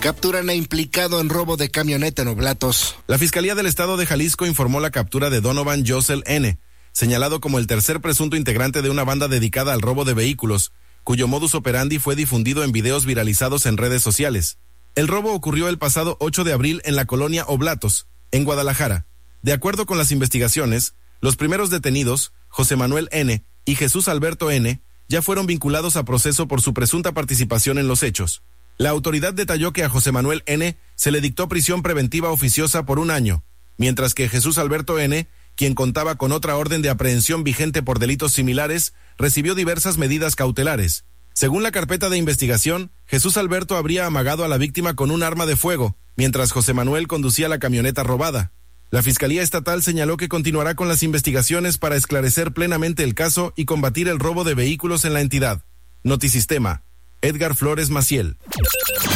Capturan a implicado en robo de camioneta en Oblatos. La Fiscalía del Estado de Jalisco informó la captura de Donovan Josel N., señalado como el tercer presunto integrante de una banda dedicada al robo de vehículos, cuyo modus operandi fue difundido en videos viralizados en redes sociales. El robo ocurrió el pasado 8 de abril en la colonia Oblatos, en Guadalajara. De acuerdo con las investigaciones, los primeros detenidos, José Manuel N. y Jesús Alberto N., ya fueron vinculados a proceso por su presunta participación en los hechos. La autoridad detalló que a José Manuel N. se le dictó prisión preventiva oficiosa por 1 año, mientras que Jesús Alberto N., quien contaba con otra orden de aprehensión vigente por delitos similares, recibió diversas medidas cautelares. Según la carpeta de investigación, Jesús Alberto habría amagado a la víctima con un arma de fuego, mientras José Manuel conducía la camioneta robada. La Fiscalía Estatal señaló que continuará con las investigaciones para esclarecer plenamente el caso y combatir el robo de vehículos en la entidad. Notisistema, Edgar Flores Maciel.